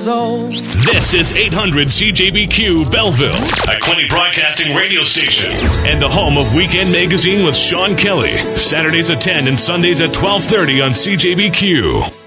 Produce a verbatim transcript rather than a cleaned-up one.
years old. This is eight hundred C J B Q Belleville, a Quinte Broadcasting radio station, and the home of Weekend Magazine with Sean Kelly. Saturdays at ten and Sundays at twelve thirty on C J B Q.